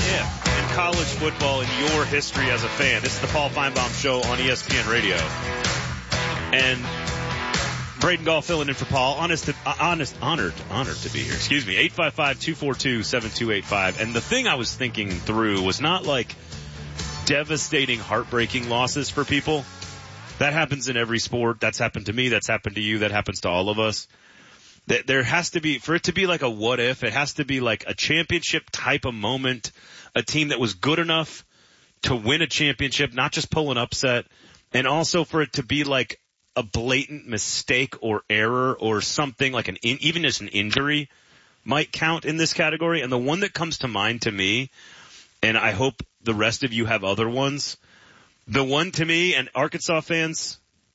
if in college football in your history as a fan? This is the Paul Feinbaum Show on ESPN Radio. And Braden Gall filling in for Paul. Honored to be here. Excuse me. 855-242-7285. And the thing I was thinking through was not like devastating, heartbreaking losses for people. That happens in every sport. That's happened to me. That's happened to you. That happens to all of us. There has to be, for it to be like a what if, it has to be like a championship type of moment, a team that was good enough to win a championship, not just pull an upset, and also for it to be like a blatant mistake or error or something like even just an injury might count in this category. And the one that comes to mind to me, and I hope the rest of you have other ones, the one to me, and Arkansas fans,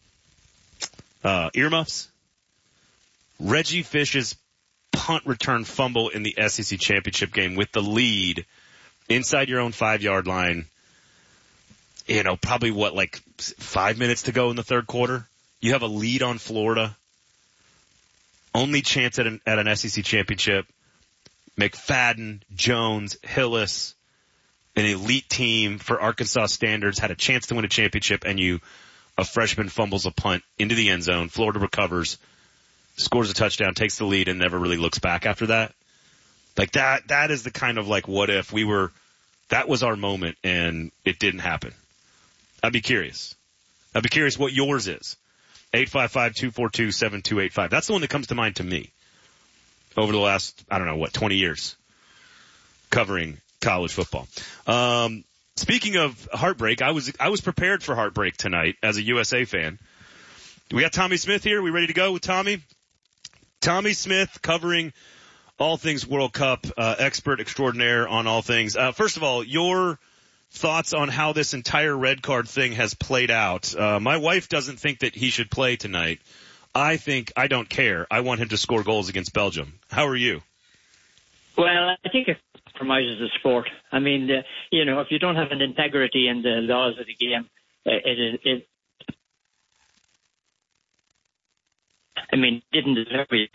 earmuffs, Reggie Fish's punt return fumble in the SEC championship game with the lead inside your own 5-yard line. You know, probably like 5 minutes to go in the third quarter. You have a lead on Florida. Only chance at an SEC championship. McFadden, Jones, Hillis, an elite team for Arkansas standards, had a chance to win a championship, and a freshman fumbles a punt into the end zone. Florida recovers, scores a touchdown, takes the lead, and never really looks back after that. Like that is the kind of like what if that was our moment and it didn't happen. I'd be curious what yours is. 855-242-7285. That's the one that comes to mind to me over the last, 20 years covering college football. Speaking of heartbreak, I was prepared for heartbreak tonight as a USA fan. We got Tommy Smith here. We ready to go with Tommy? Tommy Smith covering all things World Cup, expert extraordinaire on all things. First of all, your thoughts on how this entire red card thing has played out. My wife doesn't think that he should play tonight. I don't care. I want him to score goals against Belgium. How are you? Well, I think it compromises the sport. I mean, if you don't have an integrity in the laws of the game, it didn't deserve it.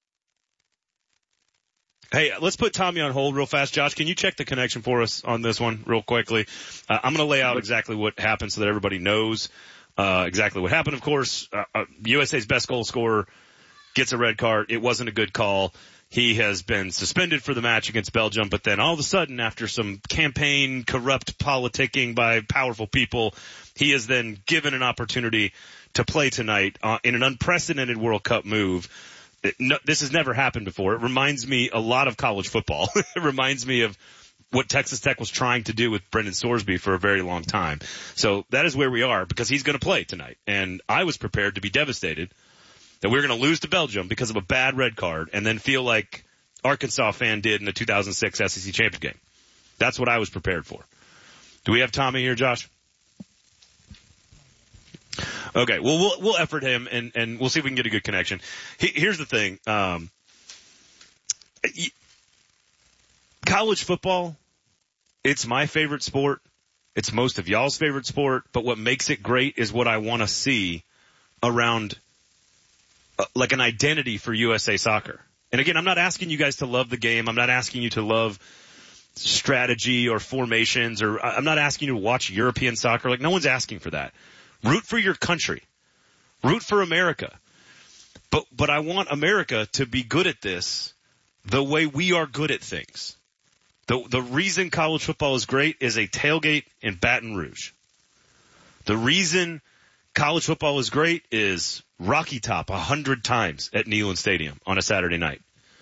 Hey, let's put Tommy on hold real fast. Josh, can you check the connection for us on this one real quickly? I'm going to lay out exactly what happened so that everybody knows exactly what happened. Of course, USA's best goal scorer gets a red card. It wasn't a good call. He has been suspended for the match against Belgium, but then all of a sudden, after some campaign corrupt politicking by powerful people, he is then given an opportunity to play tonight in an unprecedented World Cup move. This has never happened before. It reminds me a lot of college football. It reminds me of what Texas Tech was trying to do with Brendan Sorsby for a very long time. So that is where we are because he's going to play tonight. And I was prepared to be devastated that we were going to lose to Belgium because of a bad red card and then feel like Arkansas fan did in the 2006 SEC championship game. That's what I was prepared for. Do we have Tommy here, Josh? Okay, well, we'll effort him, and we'll see if we can get a good connection. Here's the thing. College football, it's my favorite sport. It's most of y'all's favorite sport, but what makes it great is what I want to see around like an identity for USA Soccer. And again, I'm not asking you guys to love the game. I'm not asking you to love strategy or formations, or I'm not asking you to watch European soccer. Like, no one's asking for that. Root for your country. Root for America. But I want America to be good at this the way we are good at things. The reason college football is great is a tailgate in Baton Rouge. The reason college football is great is Rocky Top 100 times at Neyland Stadium on a Saturday night.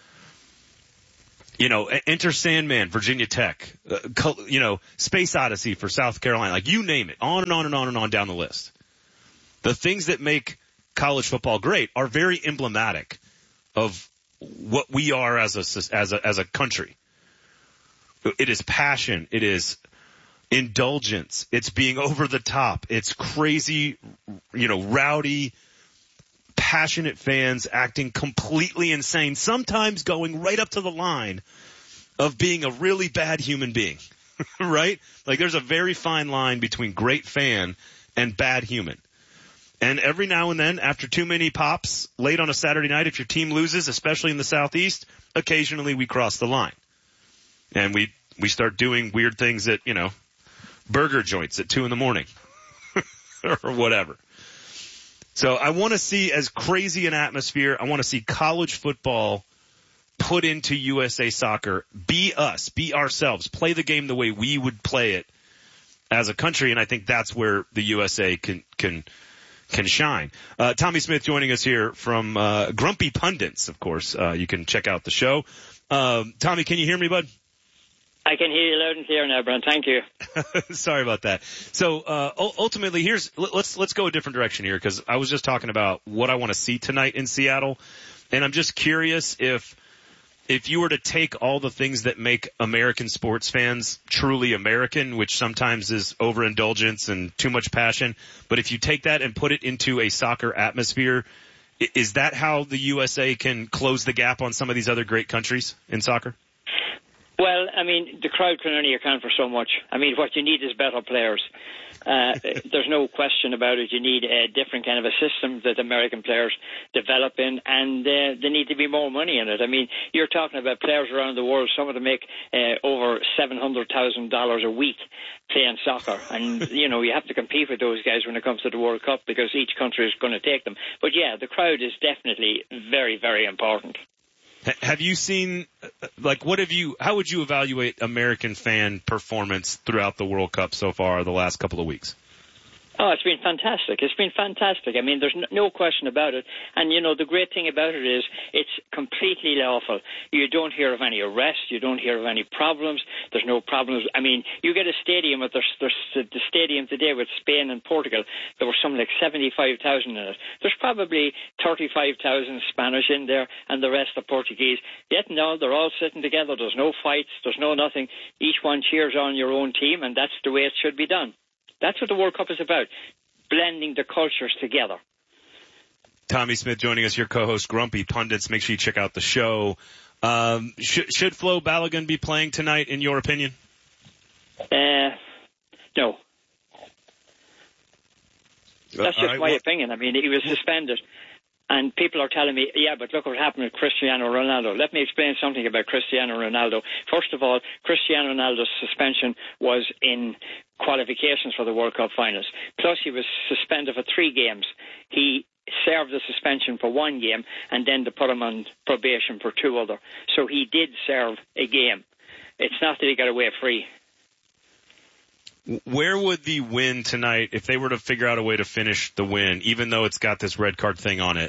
Enter Sandman, Virginia Tech, Space Odyssey for South Carolina, like you name it, on and on and on and on down the list. The things that make college football great are very emblematic of what we are as a country. It is passion. It is indulgence. It's being over the top. It's crazy, rowdy, passionate fans acting completely insane, sometimes going right up to the line of being a really bad human being, right? Like there's a very fine line between great fan and bad human. And every now and then, after too many pops late on a Saturday night, if your team loses, especially in the Southeast, occasionally we cross the line. And we we start doing weird things at, burger joints at 2 a.m. or whatever. So I want to see as crazy an atmosphere. I want to see college football put into USA Soccer. Be us, be ourselves, play the game the way we would play it as a country. And I think that's where the USA can shine. Tommy Smith joining us here from Grumpy Pundits, of course. You can check out the show. Tommy, can you hear me, bud? I can hear you loud and clear now, Brent. Thank you. Sorry about that. So ultimately, let's go a different direction here, because I was just talking about what I want to see tonight in Seattle, and I'm just curious if you were to take all the things that make American sports fans truly American, which sometimes is overindulgence and too much passion, but if you take that and put it into a soccer atmosphere, is that how the USA can close the gap on some of these other great countries in soccer? Well, I mean, the crowd can only account for so much. I mean, what you need is better players. There's no question about it. You need a different kind of a system that American players develop in, and there need to be more money in it. I mean, you're talking about players around the world. Some of them make over $700,000 a week playing soccer, and you have to compete with those guys when it comes to the World Cup, because each country is going to take them. But yeah, the crowd is definitely very, very important. Have you seen, how would you evaluate American fan performance throughout the World Cup so far the last couple of weeks? Oh, it's been fantastic. It's been fantastic. I mean, there's no question about it. And, the great thing about it is it's completely lawful. You don't hear of any arrests. You don't hear of any problems. There's no problems. I mean, you get a stadium, there's the stadium today with Spain and Portugal. There were something like 75,000 in it. There's probably 35,000 Spanish in there and the rest are Portuguese. Yet no, they're all sitting together. There's no fights. There's no nothing. Each one cheers on your own team, and that's the way it should be done. That's what the World Cup is about, blending the cultures together. Tommy Smith joining us, your co-host, Grumpy Pundits. Make sure you check out the show. Should Flo Balogun be playing tonight, in your opinion? No. That's just my opinion. I mean, he was suspended. And people are telling me, yeah, but look what happened with Cristiano Ronaldo. Let me explain something about Cristiano Ronaldo. First of all, Cristiano Ronaldo's suspension was in qualifications for the World Cup finals. Plus, he was suspended for 3 games. He served the suspension for 1 game, and then they put him on probation for 2 other. So he did serve a game. It's not that he got away free. Where would the win tonight, if they were to figure out a way to finish the win, even though it's got this red card thing on it,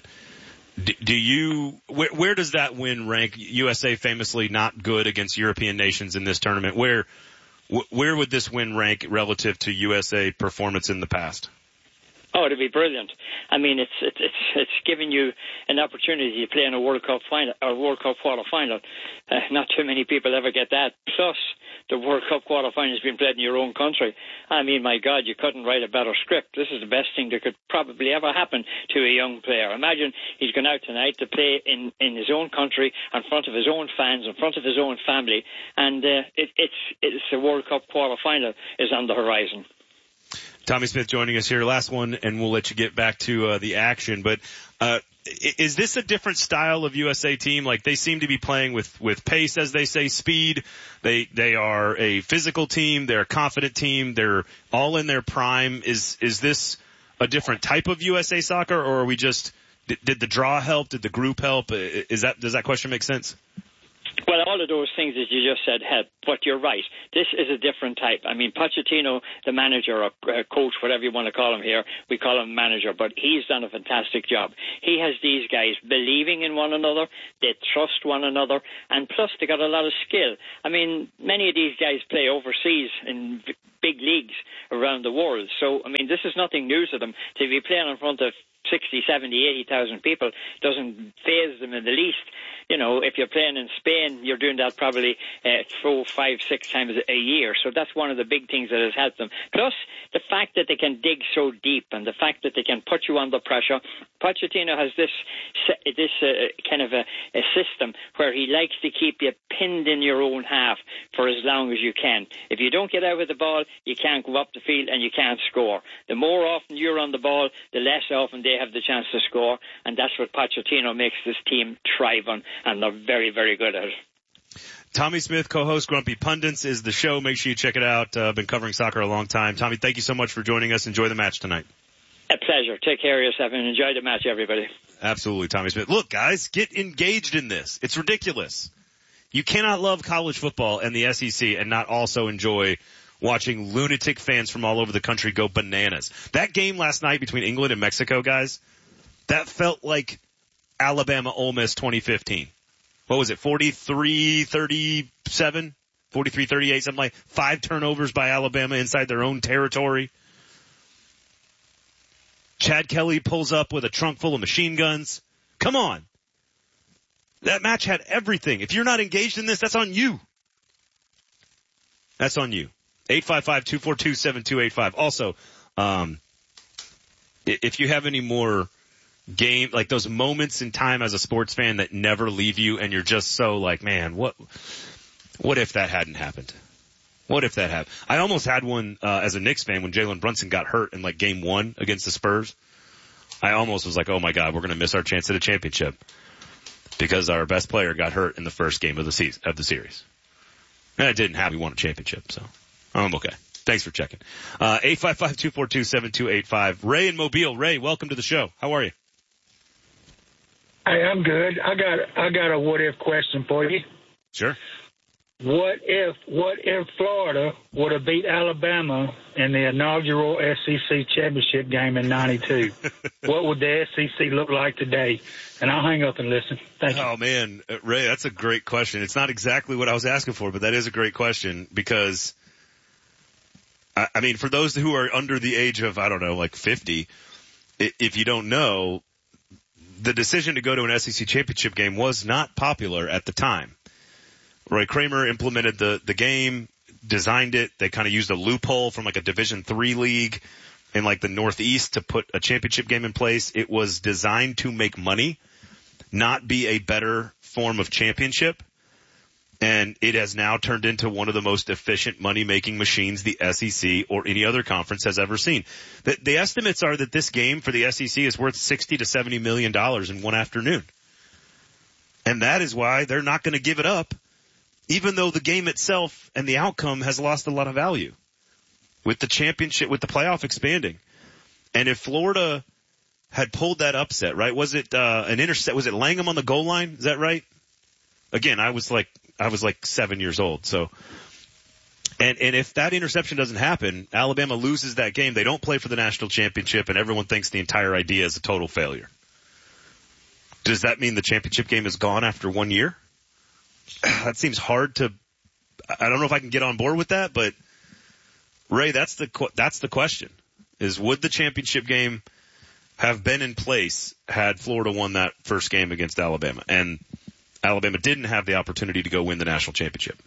where does that win rank? USA famously not good against European nations in this tournament. Where would this win rank relative to USA performance in the past? Oh, it'd be brilliant. I mean, it's giving you an opportunity to play in a World Cup final or World Cup quarter final. Not too many people ever get that. Plus, the World Cup quarter final has been played in your own country. I mean, my God, you couldn't write a better script. This is the best thing that could probably ever happen to a young player. Imagine he's gone out tonight to play in his own country, in front of his own fans, in front of his own family, and it's a World Cup quarter final is on the horizon. Tommy Smith joining us here. Last one, and we'll let you get back to the action. But is this a different style of USA team? Like, they seem to be playing with pace, as they say, speed. They are a physical team. They're a confident team. They're all in their prime. Is this a different type of USA soccer, or are we just did the draw help? Did the group help? Does that question make sense? Well, all of those things that you just said help, but you're right. This is a different type. I mean, Pochettino, the manager or coach, whatever you want to call him here, we call him manager, but he's done a fantastic job. He has these guys believing in one another, they trust one another, and plus they got a lot of skill. I mean, many of these guys play overseas in big leagues around the world, so, I mean, this is nothing new to them. To be playing in front of 60, 70, 80,000 people doesn't faze them in the least. You know, if you're playing in Spain, you're doing that probably 4, 5, 6 times a year. So that's one of the big things that has helped them. Plus, the fact that they can dig so deep and the fact that they can put you under pressure. Pochettino has this kind of a system where he likes to keep you pinned in your own half for as long as you can. If you don't get out with the ball, you can't go up the field and you can't score. The more often you're on the ball, the less often they have the chance to score, and that's what Pochettino makes this team thrive on, and they're very, very good at it. Tommy Smith, co-host Grumpy Pundits, is the show. Make sure you check it out. Been covering soccer a long time. Tommy, thank you so much for joining us. Enjoy the match tonight. A pleasure. Take care of yourself and enjoy the match, everybody. Absolutely, Tommy Smith. Look, guys, get engaged in this. It's ridiculous. You cannot love college football and the SEC and not also enjoy watching lunatic fans from all over the country go bananas. That game last night between England and Mexico, guys, that felt like Alabama Ole Miss 2015. What was it, 43-37? 43-38, something like 5 turnovers by Alabama inside their own territory. Chad Kelly pulls up with a trunk full of machine guns. Come on. That match had everything. If you're not engaged in this, that's on you. That's on you. 855-242-7285. Also, if you have any more game, like those moments in time as a sports fan that never leave you and you're just so like, man, what if that hadn't happened? What if that happened? I almost had one, as a Knicks fan when Jalen Brunson got hurt in like game 1 against the Spurs. I almost was like, oh my God, we're going to miss our chance at a championship because our best player got hurt in the first game of the series. And it didn't happen. We won a championship, so I'm okay. Thanks for checking. 855-242-7285. Ray in Mobile. Ray, welcome to the show. How are you? Hey, I'm good. I got a what if question for you. Sure. What if Florida would have beat Alabama in the inaugural SEC championship game in '92? What would the SEC look like today? And I'll hang up and listen. Thank you. Oh man, Ray, that's a great question. It's not exactly what I was asking for, but that is a great question because, I mean, for those who are under the age of, I don't know, like 50, if you don't know, the decision to go to an SEC championship game was not popular at the time. Roy Kramer implemented the game, designed it. They kind of used a loophole from like a Division III league in like the Northeast to put a championship game in place. It was designed to make money, not be a better form of championship. And it has now turned into one of the most efficient money-making machines the SEC or any other conference has ever seen. The estimates are that this game for the SEC is worth $60 to $70 million in one afternoon. And that is why they're not going to give it up, even though the game itself and the outcome has lost a lot of value with the championship, with the playoff expanding. And if Florida had pulled that upset, right? Was it an intercept? Was it Langham on the goal line? Is that right? Again, I was like 7 years old. So, and if that interception doesn't happen, Alabama loses that game. They don't play for the national championship, and everyone thinks the entire idea is a total failure. Does that mean the championship game is gone after 1 year? That seems hard to. I don't know if I can get on board with that, but Ray, that's the question: is would the championship game have been in place had Florida won that first game against Alabama, and Alabama didn't have the opportunity to go win the national championship?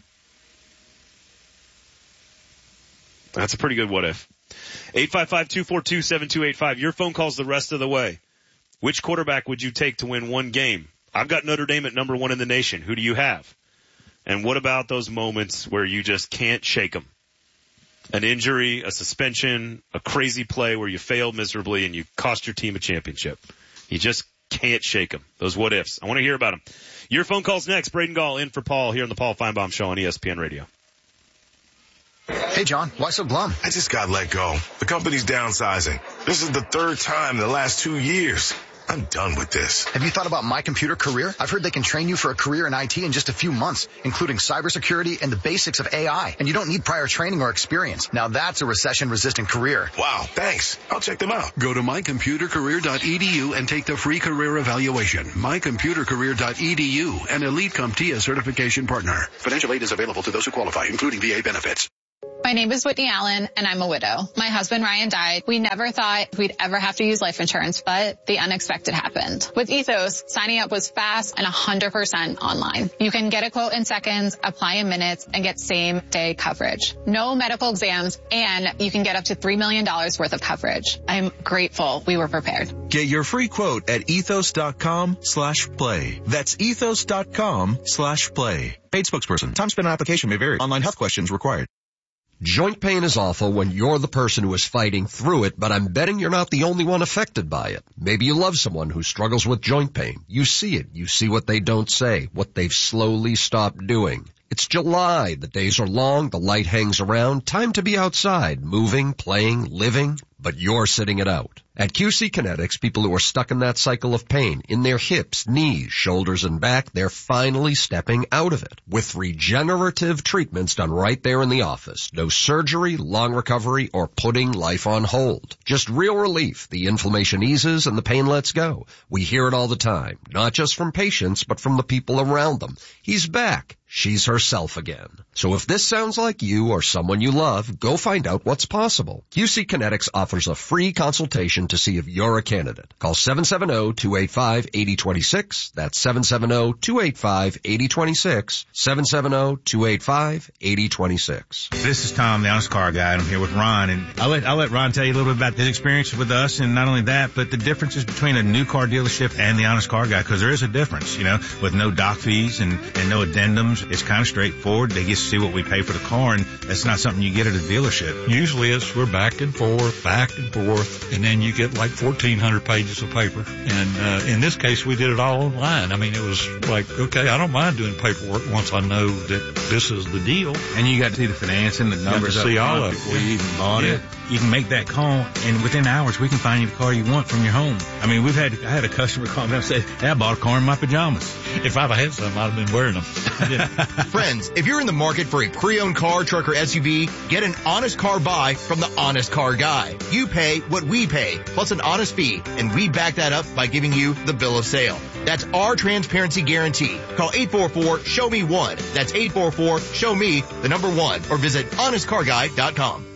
That's a pretty good what if. 855-242-7285. Your phone calls the rest of the way. Which quarterback would you take to win one game? I've got Notre Dame at number 1 in the nation. Who do you have? And what about those moments where you just can't shake them? An injury, a suspension, a crazy play where you failed miserably and you cost your team a championship. You just can't shake them. Those what ifs. I want to hear about them. Your phone call's next. Braden Gall in for Paul here on the Paul Feinbaum Show on ESPN Radio. Hey, John, why so glum? I just got let go. The company's downsizing. This is the 3rd time in the last 2 years. I'm done with this. Have you thought about My Computer Career? I've heard they can train you for a career in IT in just a few months, including cybersecurity and the basics of AI. And you don't need prior training or experience. Now that's a recession-resistant career. Wow, thanks. I'll check them out. Go to mycomputercareer.edu and take the free career evaluation. Mycomputercareer.edu, an Elite CompTIA certification partner. Financial aid is available to those who qualify, including VA benefits. My name is Whitney Allen, and I'm a widow. My husband, Ryan, died. We never thought we'd ever have to use life insurance, but the unexpected happened. With Ethos, signing up was fast and 100% online. You can get a quote in seconds, apply in minutes, and get same-day coverage. No medical exams, and you can get up to $3 million worth of coverage. I'm grateful we were prepared. Get your free quote at ethos.com/play. That's ethos.com/play. Paid spokesperson. Time spent on application may vary. Online health questions required. Joint pain is awful when you're the person who is fighting through it, but I'm betting you're not the only one affected by it. Maybe you love someone who struggles with joint pain. You see it. You see what they don't say, what they've slowly stopped doing. It's July. The days are long. The light hangs around. Time to be outside, moving, playing, living. But you're sitting it out. At QC Kinetics, people who are stuck in that cycle of pain, in their hips, knees, shoulders, and back, they're finally stepping out of it. With regenerative treatments done right there in the office. No surgery, long recovery, or putting life on hold. Just real relief. The inflammation eases and the pain lets go. We hear it all the time. Not just from patients, but from the people around them. He's back. She's herself again. So if this sounds like you or someone you love, go find out what's possible. QC Kinetics offers a free consultation to see if you're a candidate. Call 770-285-8026. That's 770-285-8026. 770-285-8026. This is Tom, the Honest Car Guy, and I'm here with Ron. And I'll let Ron tell you a little bit about his experience with us, and not only that, but the differences between a new car dealership and the Honest Car Guy, because there is a difference, with no doc fees and no addendums. It's kind of straightforward. They get to see what we pay for the car, and that's not something you get at a dealership. Usually we're back and forth, and then you get like 1,400 pages of paper. And in this case, we did it all online. I mean, it was like, okay, I don't mind doing paperwork once I know that this is the deal. And you got to see the financing, the numbers, see all of it before you even bought it. You can make that call, and within hours, we can find you the car you want from your home. I mean, I had a customer call me and say, hey, I bought a car in my pajamas. If I'd have had some, I'd have been wearing them. Friends, if you're in the market for a pre-owned car, truck, or SUV, get an honest car buy from the Honest Car Guy. You pay what we pay, plus an honest fee, and we back that up by giving you the bill of sale. That's our transparency guarantee. Call 844-SHOW-ME-1. That's 844-SHOW-ME, the number 1, or visit honestcarguy.com.